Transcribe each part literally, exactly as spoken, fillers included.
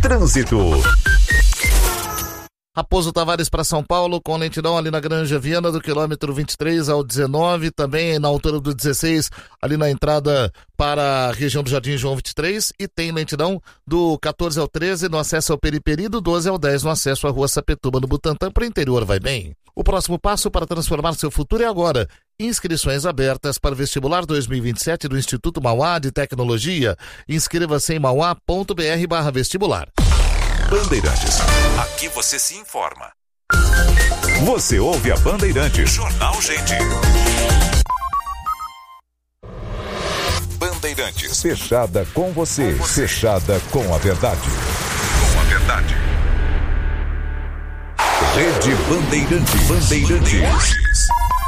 Trânsito. Raposo Tavares para São Paulo, com lentidão ali na Granja Viana, do quilômetro vinte e três ao dezenove, também na altura do dezesseis, ali na entrada para a região do Jardim João vinte e três, e tem lentidão do quatorze ao treze no acesso ao Periperi, do doze ao dez no acesso à Rua Sapetuba, no Butantã, para o interior, vai bem. O próximo passo para transformar seu futuro é agora. Inscrições abertas para o vestibular dois mil e vinte e sete do Instituto Mauá de Tecnologia. Inscreva-se em mauá.br barra vestibular. Bandeirantes. Aqui você se informa. Você ouve a Bandeirantes. Jornal Gente. Bandeirantes. Fechada com você. com você. Fechada com a verdade. Com a verdade. Rede Bandeirantes. Bandeirantes.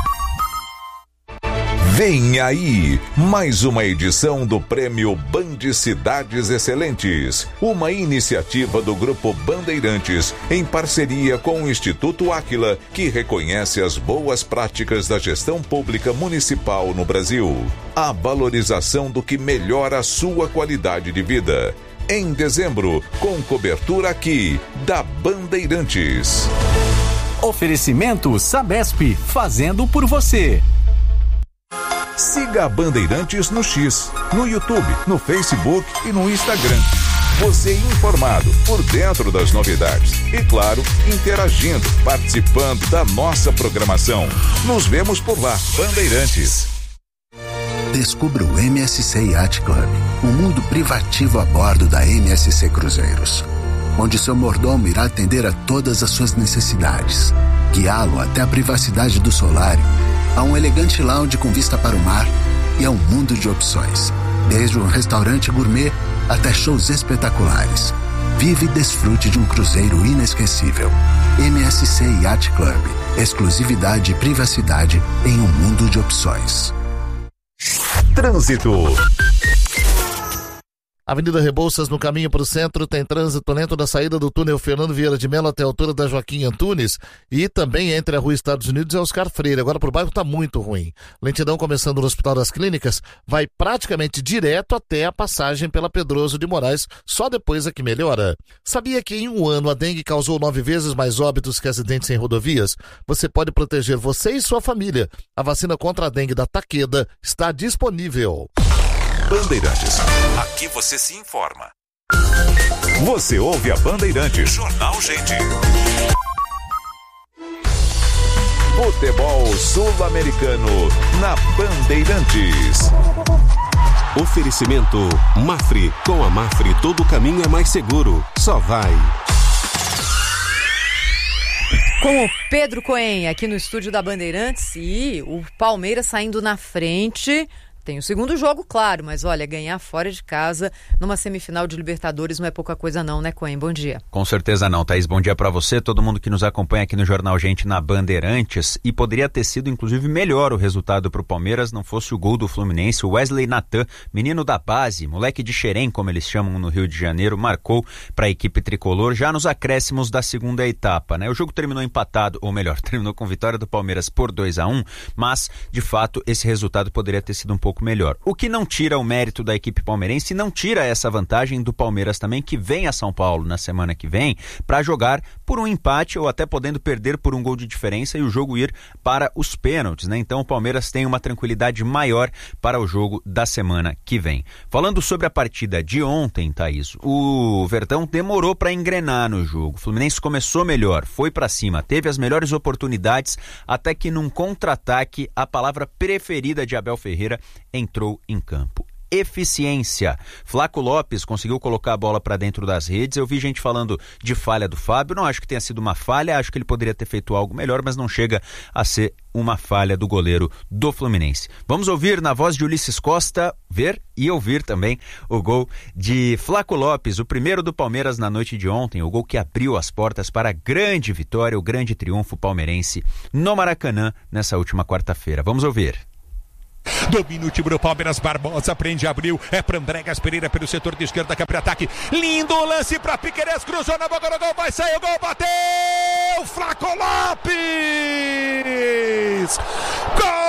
Vem aí, mais uma edição do Prêmio Band Cidades Excelentes, uma iniciativa do Grupo Bandeirantes, em parceria com o Instituto Áquila, que reconhece as boas práticas da gestão pública municipal no Brasil. A valorização do que melhora a sua qualidade de vida. Em dezembro, com cobertura aqui, da Bandeirantes. Oferecimento Sabesp, fazendo por você. Siga a Bandeirantes no X, no YouTube, no Facebook e no Instagram. Você informado, por dentro das novidades. E claro, interagindo, participando da nossa programação. Nos vemos por lá, Bandeirantes. Descubra o M S C Yacht Club, um mundo privativo a bordo da M S C Cruzeiros, onde seu mordomo irá atender a todas as suas necessidades, guiá-lo até a privacidade do solário, a um elegante lounge com vista para o mar e a um mundo de opções, desde um restaurante gourmet até shows espetaculares. Vive e desfrute de um cruzeiro inesquecível. M S C Yacht Club, exclusividade e privacidade em um mundo de opções. Trânsito. Avenida Rebouças, no caminho para o centro, tem trânsito lento da saída do túnel Fernando Vieira de Mello até a altura da Joaquim Antunes e também entre a Rua Estados Unidos e Oscar Freire. Agora para o bairro está muito ruim. Lentidão começando no Hospital das Clínicas, vai praticamente direto até a passagem pela Pedroso de Moraes, só depois é que melhora. Sabia que em um ano a dengue causou nove vezes mais óbitos que acidentes em rodovias? Você pode proteger você e sua família. A vacina contra a dengue da Takeda está disponível. Bandeirantes. Aqui você se informa. Você ouve a Bandeirantes. Jornal Gente. Futebol Sul-Americano na Bandeirantes. Oferecimento Mafre. Com a Mafre todo caminho é mais seguro. Só vai. Com o Pedro Cohen aqui no estúdio da Bandeirantes e o Palmeiras saindo na frente. Tem o segundo jogo, claro, mas olha, ganhar fora de casa numa semifinal de Libertadores não é pouca coisa não, né, Cohen? Bom dia. Com certeza não, Thaís. Bom dia pra você, todo mundo que nos acompanha aqui no Jornal Gente na Bandeirantes. E poderia ter sido, inclusive, melhor o resultado pro Palmeiras, não fosse o gol do Fluminense. O Wesley Natan, menino da base, moleque de Xerém, como eles chamam no Rio de Janeiro, marcou pra equipe tricolor já nos acréscimos da segunda etapa, né? O jogo terminou empatado, ou melhor, terminou com vitória do Palmeiras por dois a um, mas, de fato, esse resultado poderia ter sido um pouco melhor. O que não tira o mérito da equipe palmeirense e não tira essa vantagem do Palmeiras também, que vem a São Paulo na semana que vem para jogar por um empate ou até podendo perder por um gol de diferença e o jogo ir para os pênaltis, né? Então o Palmeiras tem uma tranquilidade maior para o jogo da semana que vem. Falando sobre a partida de ontem, Thaís, o Verdão demorou para engrenar no jogo. O Fluminense começou melhor, foi para cima, teve as melhores oportunidades, até que num contra-ataque a palavra preferida de Abel Ferreira entrou em campo. Eficiência. Flaco Lopes conseguiu colocar a bola para dentro das redes. Eu vi gente falando de falha do Fábio. Não acho que tenha sido uma falha, acho que ele poderia ter feito algo melhor, mas não chega a ser uma falha do goleiro do Fluminense. Vamos ouvir na voz de Ulisses Costa, ver e ouvir também o gol de Flaco Lopes, o primeiro do Palmeiras na noite de ontem, o gol que abriu as portas para a grande vitória, o grande triunfo palmeirense no Maracanã nessa última quarta-feira. Vamos ouvir. Domina o time do Palmeiras, Barbosa prende, abriu, é para Andrégas Pereira pelo setor de esquerda, que abre ataque, lindo lance para Piquerez, cruzou na boca do gol, vai sair o gol, bateu, Flaco Lopes, gol!